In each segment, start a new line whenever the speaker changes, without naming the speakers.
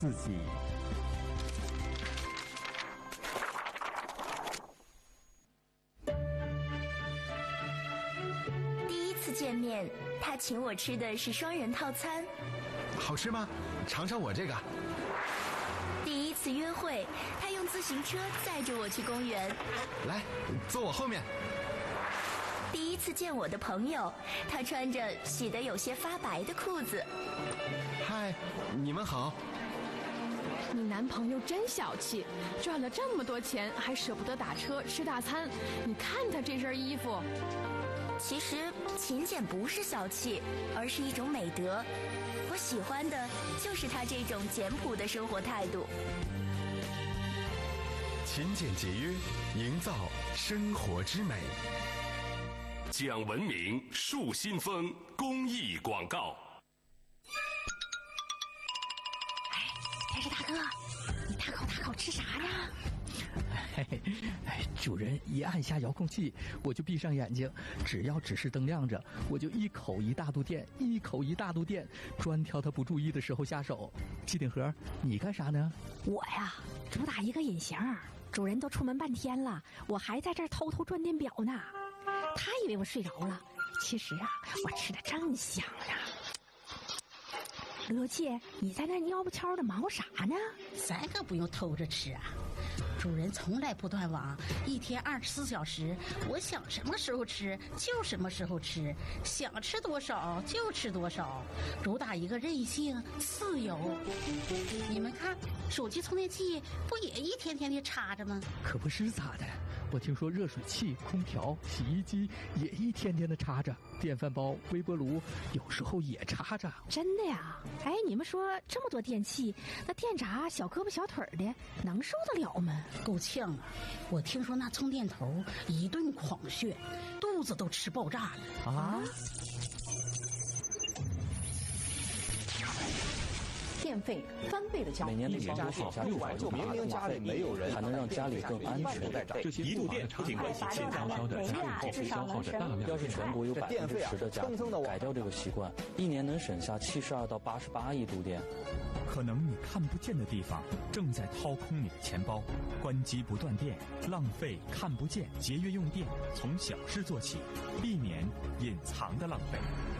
自己。
第一次见面，他请我吃的是双人套餐。
好吃吗？尝尝我这个。
第一次约会，他用自行车载着我去公园。
来，坐我后面。
第一次见我的朋友，他穿着洗得有些发白的裤子。
嗨，你们好。
你男朋友真小气，赚了这么多钱还舍不得打车吃大餐。你看他这身衣服。
其实勤俭不是小气，而是一种美德。我喜欢的就是他这种简朴的生活态度。
勤俭节约，营造生活之美。
讲文明树新风公益广告。
电视大哥，你大口吃啥呢？
主人一按下遥控器，我就闭上眼睛，只要指示灯亮着，我就一口一大肚电，一口一大肚电，专挑他不注意的时候下手。机顶盒，你干啥呢？
我呀，主打一个隐形，主人都出门半天了，我还在这儿偷偷转电表呢。他以为我睡着了，其实啊，我吃的正香呀。罗姐，你在那蔫不悄的忙活啥呢？
咱可不用偷着吃啊，主人从来不断网，一天24小时，我想什么时候吃就什么时候吃，想吃多少就吃多少，主打一个任性自由。你们看，手机充电器不也一天天的插着吗？
可不是咋的，我听说热水器、空调、洗衣机也一天天的插着，电饭煲、微波炉有时候也插着。
真的呀？哎，你们说这么多电器，那电闸小胳膊小腿的能受得了吗？
够呛啊！我听说那充电头一顿狂炫，肚子都吃爆炸了
啊！
电费翻倍的交易，
每年的家省下600万，
明明家里没有人，
还能让家里更安全。
这些一度电不仅关系现在
悄的家里必须消耗着大量。要是全国有10%的家庭改掉这个习惯，一年能省下72到88亿度电。
可能你看不见的地方正在掏空你的钱包，关机不断电，浪费看不见，节约用电，从小事做起，避免隐藏的浪费。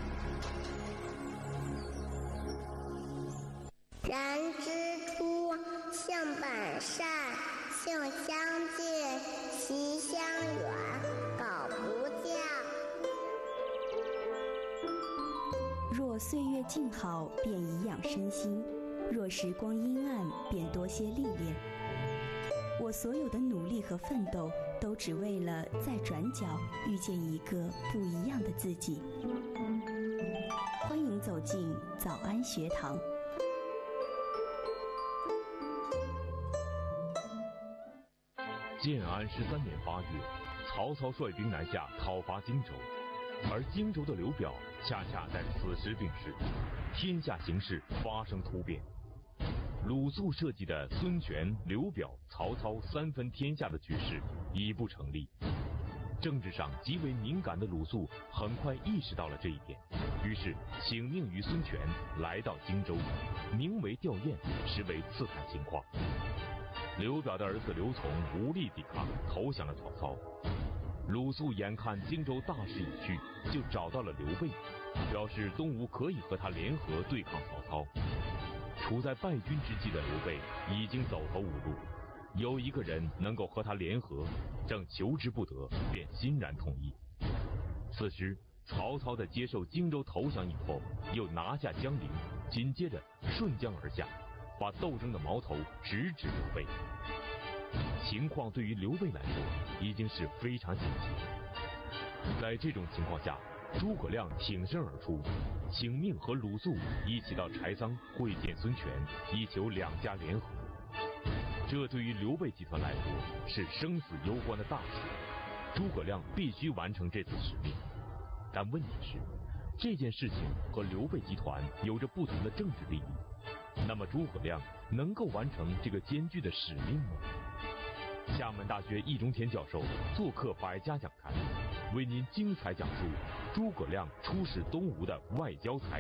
人之初，性本善，性相近，习相远，苟不教。
若岁月静好，便颐养身心；若时光阴暗，便多些历练。我所有的努力和奋斗，都只为了在转角遇见一个不一样的自己。欢迎走进早安学堂。
建安13年8月，曹操率兵南下讨伐荆州，而荆州的刘表恰恰在此时病逝，天下形势发生突变。鲁肃设计的孙权、刘表、曹操3分天下的局势已不成立。政治上极为敏感的鲁肃很快意识到了这一点，于是请命于孙权来到荆州，名为吊唁，实为刺探情况。刘表的儿子刘琮无力抵抗，投降了曹操。鲁肃眼看荆州大势已去，就找到了刘备，表示东吴可以和他联合对抗曹操。处在败军之际的刘备已经走投无路，有一个人能够和他联合，正求之不得，便欣然同意。此时曹操在接受荆州投降以后，又拿下江陵，紧接着顺江而下，把斗争的矛头直指刘备。情况对于刘备来说已经是非常紧急。在这种情况下，诸葛亮挺身而出，请命和鲁肃一起到柴桑会见孙权，以求两家联合。这对于刘备集团来说是生死攸关的大事，诸葛亮必须完成这次使命。但问题是，这件事情和刘备集团有着不同的政治利益，那么诸葛亮能够完成这个艰巨的使命吗？厦门大学易中天教授做客百家讲坛，为您精彩讲述诸葛亮出使东吴的外交才